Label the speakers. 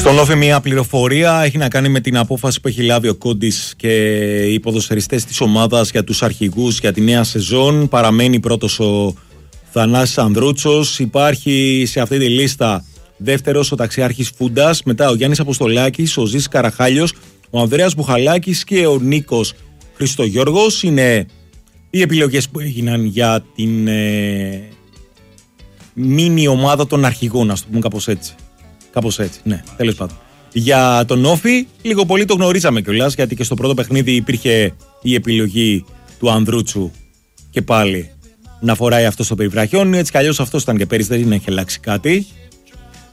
Speaker 1: Στον Όφη μια πληροφορία έχει να κάνει με την απόφαση που έχει λάβει ο Κόντις και οι ποδοσφαιριστές της ομάδας για τους αρχηγούς για τη νέα σεζόν. Παραμένει πρώτος ο Θανάσης Ανδρούτσος. Υπάρχει σε αυτή τη λίστα δεύτερος ο ταξιάρχης Φούντας, μετά ο Γιάννης Αποστολάκης, ο Ζήσης Καραχάλιος, ο Ανδρέας Μπουχαλάκης και ο Νίκος Χριστογιώργος. Είναι οι επιλογές που έγιναν για την μίνι ομάδα των αρχηγών, ας το πούμε κάπως έτσι. Κάπως έτσι, ναι, τέλος πάντων. Για τον Όφη, λίγο πολύ το γνωρίζαμε κιόλας, γιατί και στο πρώτο παιχνίδι υπήρχε η επιλογή του Ανδρούτσου και πάλι να φοράει αυτό στο περιβραχιόνι. Έτσι κι αλλιώς αυτός ήταν και πέρυσι, δεν έχει αλλάξει κάτι.